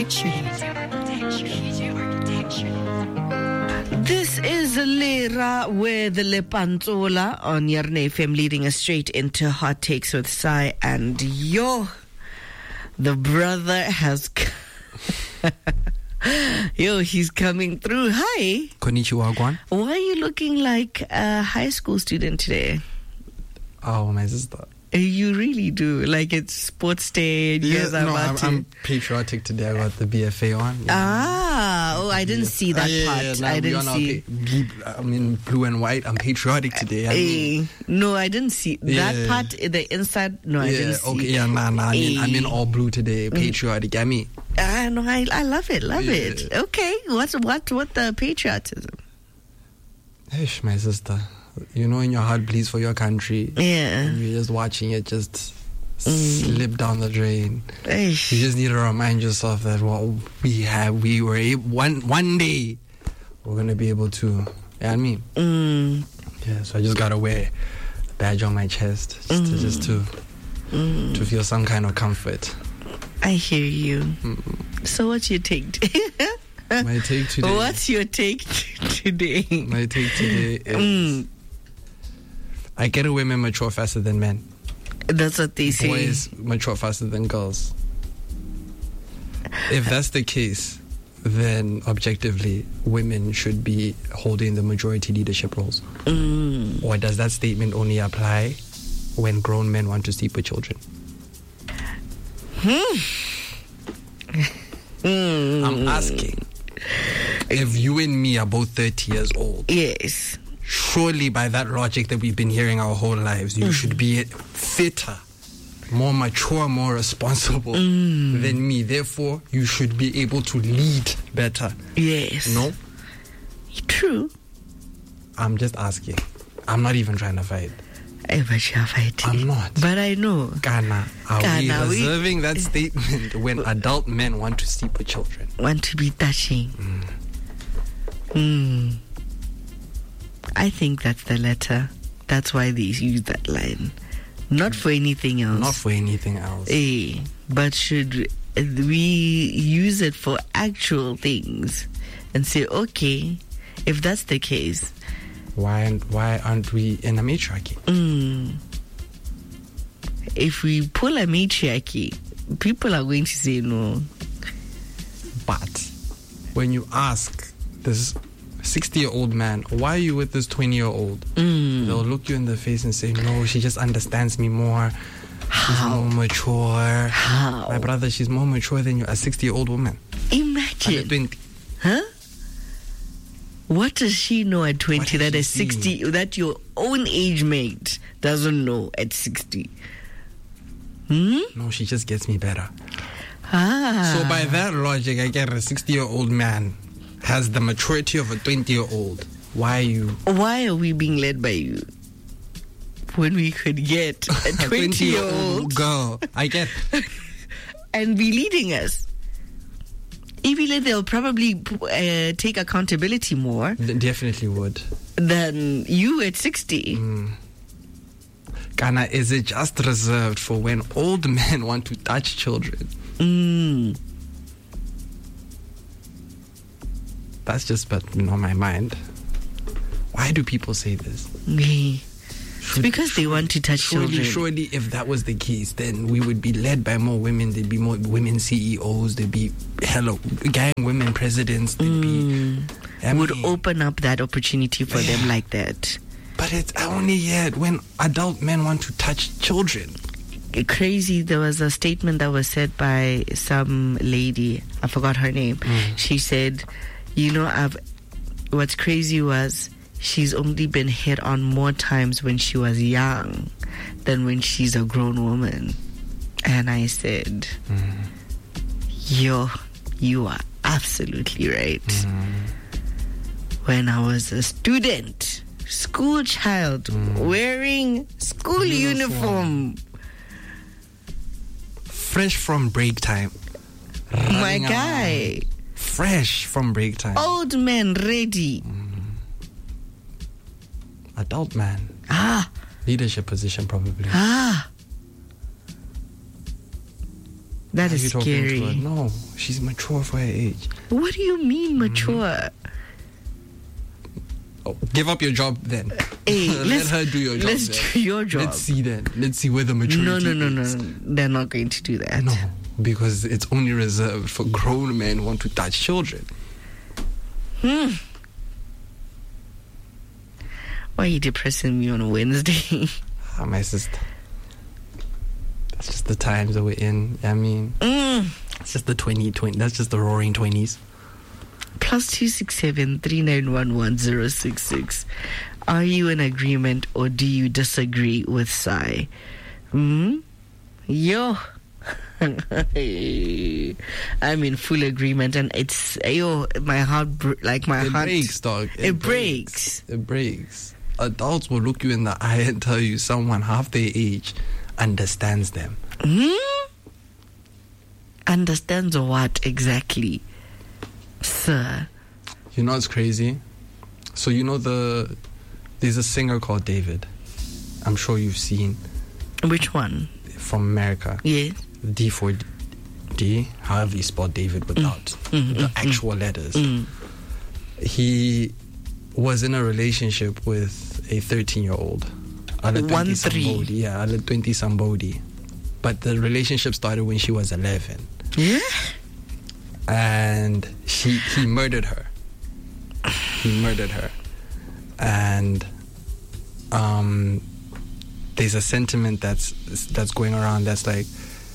This is Lera with Lepantola on Yarne FM, leading us straight into Hot Takes with Sai. And the brother has... he's coming through. Hi. Konnichiwa, Gwan. Why are you looking like a high school student today? Oh, my sister. You really do. Like it's sports day. I'm patriotic today. I got the BFA on. I didn't see that part. I didn't see. I'm in blue and white. I'm patriotic today. No, I didn't see that part. The inside. No, I didn't see. Okay, I'm in all blue today. Patriotic. I mean. No, I love it. Love it. Okay, what the patriotism? Hey, my sister. You know, in your heart bleeds for your country. Yeah. And you're just watching it just slip down the drain. Eish. You just need to remind yourself that we were able, one day we're gonna be able to. You know what I mean? Yeah. So I just gotta wear a badge on my chest just to feel some kind of comfort. I hear you. So what's your take? My take today. What's your take today? My take today is I get women mature faster than men. That's what they say. Boys mature faster than girls. If that's the case, then objectively, women should be holding the majority leadership roles. Or does that statement only apply when grown men want to sleep with children? I'm asking. If you and me are both 30 years old, yes, surely by that logic that we've been hearing our whole lives, you should be fitter, more mature, more responsible than me. Therefore, you should be able to lead better. Yes. No? True. I'm just asking. I'm not even trying to fight. But you're fighting. I'm not. But I know. Ghana, we reserving that statement when adult men want to sleep with children? Want to be touching. I think that's the letter. That's why they use that line. Not for anything else. Not for anything else. But should we use it for actual things and say, okay, if that's the case, why aren't we in a matriarchy? If we pull a matriarchy, people are going to say no. But when you ask this 60-year-old man, why are you with this 20-year-old? They'll look you in the face and say, no, she just understands me more. She's more mature. How? My brother, she's more mature than you, a 60-year-old woman. Imagine. Huh? What does she know at 20 that a 60 that your own age mate doesn't know at 60? No, she just gets me better. So by that logic, I get a 60-year-old man has the maturity of a 20-year-old. Why are we being led by you when we could get a 20-year-old girl? I get and be leading us? Even they'll probably take accountability more. They definitely would. Than you at 60. Ghana, is it just reserved for when old men want to touch children? That's just on my mind. Why do people say this? It's because they want to touch children. Surely, if that was the case, then we would be led by more women. There'd be more women CEOs. There'd be gang women presidents. Would open up that opportunity for them like that. But it's only yet when adult men want to touch children. Crazy. There was a statement that was said by some lady. I forgot her name. She said, what's crazy was she's only been hit on more times when she was young than when she's a grown woman. And I said, you are absolutely right. When I was a student, school child, wearing school uniform, fresh from break time. My guy. Fresh from break time. Old man ready. Adult man. Leadership position probably. That is scary. No, she's mature for her age. What do you mean mature? Oh, give up your job then. Hey, let her do your job. Let's do your job. Let's see then. Let's see where the maturity is. No. They're not going to do that. No, because it's only reserved for grown men who want to touch children. Why are you depressing me on a Wednesday? My sister. That's just the times that we're in. I mean, it's just the 2020. That's just the roaring 20s. +267 3911 1066. Are you in agreement or do you disagree with Sai? Yo. I'm in full agreement, and it's my heart breaks, dog. It breaks. It breaks. Adults will look you in the eye and tell you someone half their age understands them. Understands what exactly, sir? You know what's crazy? So you know there's a singer called David. I'm sure you've seen. Which one? From America. Yes. D4D, however you spell David without the actual letters. He was in a relationship with a 13-year-old. 13. Yeah, 20 somebody. But the relationship started when she was 11. Yeah. And he murdered her. And there's a sentiment that's going around that's like,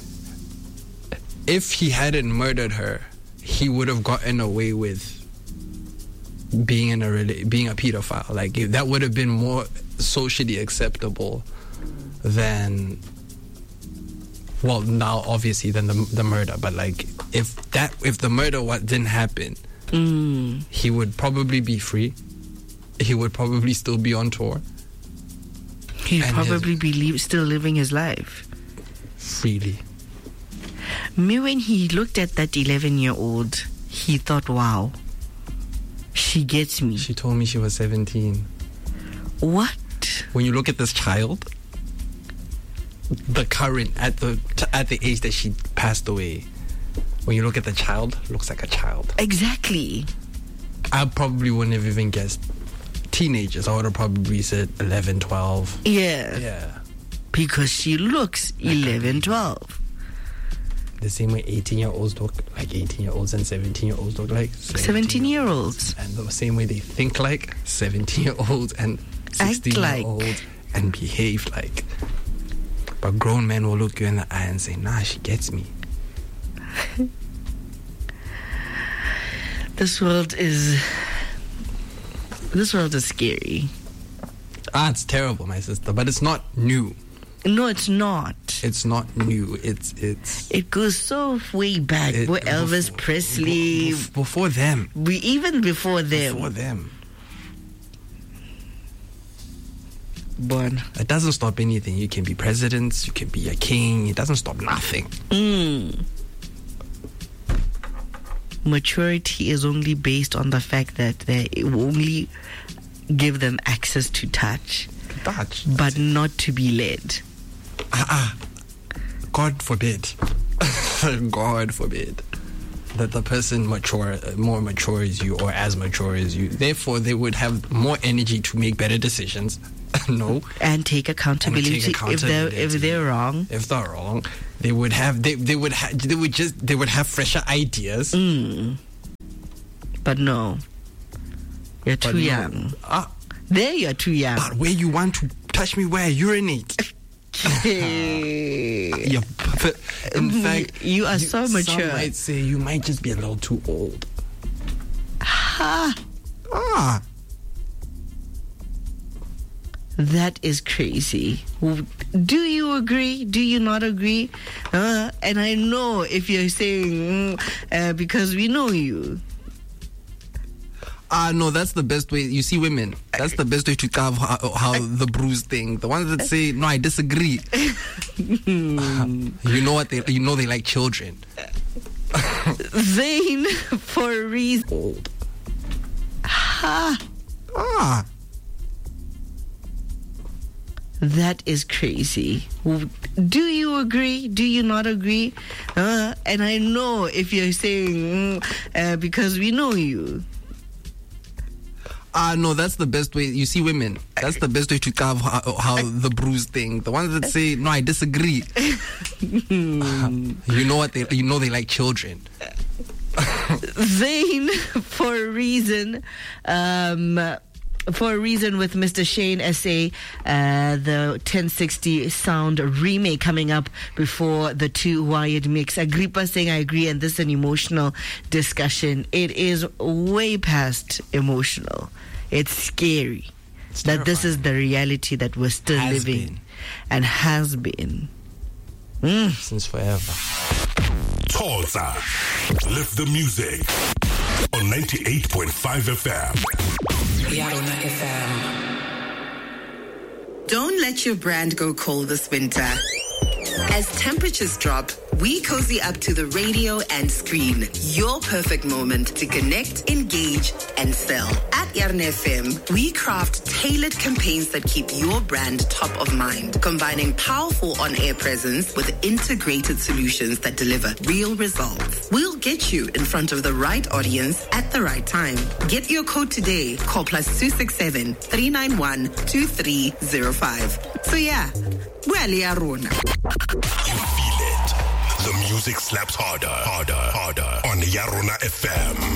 if he hadn't murdered her, he would have gotten away with being being a pedophile. Like, that would have been more socially acceptable than, well, now obviously than the murder. But like, if the murder didn't happen, he would probably be free. He would probably still be on tour. He'd probably be still living his life freely. Me, when he looked at that 11-year-old, he thought, wow, she gets me. She told me she was 17. What? When you look at this child, the current, at the age that she passed away, when you look at the child, looks like a child. Exactly. I probably wouldn't have even guessed teenagers. I would have probably said 11, 12. Yeah. Because she looks 11, 12. The same way 18-year-olds look like 18-year-olds and 17-year-olds look like 17-year-olds. And the same way they think like 17-year-olds and 16-year-olds and behave like. But grown men will look you in the eye and say, nah, she gets me. This world is scary. It's terrible, my sister, but it's not new. No, it's not. It's not new. It goes so way back. With Elvis Presley. Before them. Even before them. Before them. But it doesn't stop anything. You can be presidents, you can be a king. It doesn't stop nothing. Maturity is only based on the fact that they only give them access to touch. But not to be led. God forbid. God forbid that the person more mature as you or as mature as you. Therefore, they would have more energy to make better decisions. No. And take accountability, if they're wrong. If they're wrong, they would have fresher ideas. But no. You're too young. There you're too young. But where you want to touch me where I urinate. In fact, you are so mature. Some might say you might just be a little too old. That is crazy. Do you agree? Do you not agree? And I know if you're saying because we know you. No, that's the best way. You see, women, that's the best way to carve how the bruise thing. The ones that say, no, I disagree. You know what? They like children. Zayn, for a reason. Old. That is crazy. Do you agree? Do you not agree? And I know if you're saying, because we know you. No, that's the best way. You see, women, that's the best way to cover how the bruise thing. The ones that say, no, I disagree. You know what? They like children. Zayn, for a reason with Mr. Shane S.A., the 1060 sound remake coming up before the two Wired mix. Agrippa saying, I agree, and this is an emotional discussion. It is way past emotional. It's scary that this is the reality that we're still living and has been. Since forever. Tulsa. Lift the music on 98.5 FM. Yarona FM. Don't let your brand go cold this winter. As temperatures drop, we cozy up to the radio and screen. Your perfect moment to connect, engage, and sell. At Yarona FM, we craft tailored campaigns that keep your brand top of mind, combining powerful on-air presence with integrated solutions that deliver real results. We'll get you in front of the right audience at the right time. Get your code today. Call +267 391 2305. So yeah, well, Yarona. You feel it. The music slaps harder on Yarona FM.